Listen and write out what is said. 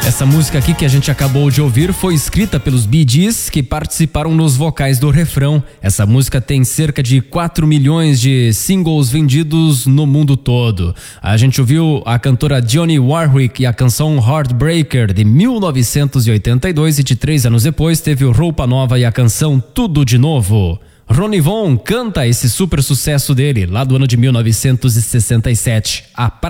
Essa música aqui que a gente acabou de ouvir foi escrita pelos Bee Gees, que participaram nos vocais do refrão. Essa música tem cerca de 4 milhões de singles vendidos no mundo todo. A gente ouviu a cantora Dionne Warwick e a canção Heartbreaker de 1982 e de 3 anos depois teve o Roupa Nova e a canção Tudo de Novo. Ronnie Von canta esse super sucesso dele lá do ano de 1967,